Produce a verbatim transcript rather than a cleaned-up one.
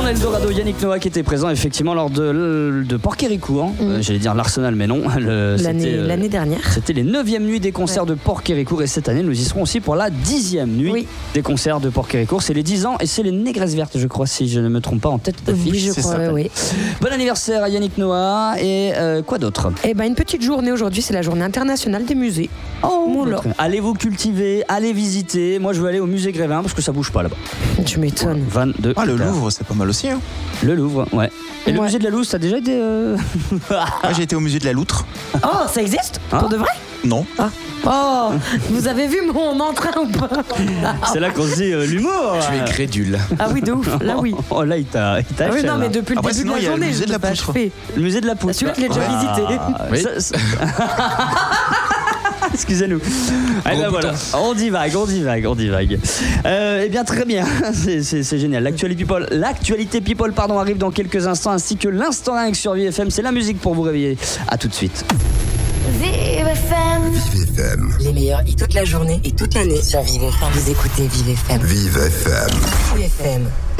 l'Eldorado, Yannick Noah qui était présent effectivement lors de, de Porquericou, hein. mmh. euh, j'allais dire l'Arsenal mais non, le, l'année, c'était, euh, l'année dernière. C'était les neuvième nuits des concerts ouais. de Porquericou et cette année nous y serons aussi pour la dixième nuit oui. des concerts de Porquericou. C'est les dix ans et c'est les Négresses Vertes je crois si je ne me trompe pas en tête d'affiche. Oui je c'est crois ça, oui. Bon anniversaire à Yannick Noah et euh, quoi d'autre? Eh ben une petite journée aujourd'hui, c'est la journée internationale des musées. Oh bon, allez vous cultiver, allez visiter. Moi je veux aller au musée Grévin parce que ça bouge pas là-bas. Tu m'étonnes. vingt-deux Ah, le Louvre, c'est pas mal aussi. Hein. Le Louvre, ouais. Et ouais. le musée de la Loutre, t'as déjà été euh... Moi, j'ai été au musée de la Loutre. Oh, ça existe hein? Pour de vrai? Non. Ah. Oh, vous avez vu mon entrain ou pas? C'est là qu'on se dit euh, l'humour. Tu es crédule. Ah oui, de ouf. Là, oui. Oh, là, il t'a, il t'a ah oui, acheté, non, là. mais depuis le Après, début sinon, de la journée, le musée de la pas poutre. Le musée de la poutre. Celui que j'ai déjà ah, visité. Oui. Ça, ça... Excusez-nous. Allez, ben voilà. On divague, on divague, on divague. Euh, eh bien, très bien. C'est, c'est, c'est génial. L'actualité people, l'actualité people, pardon, arrive dans quelques instants, ainsi que l'instant ringue sur V F M. C'est la musique pour vous réveiller. À tout de suite. Vive F M. Vive F M. Les meilleurs hits toute la journée et toute l'année sur Vive F M. Vous écoutez Vive F M. Vive F M. Vive F M.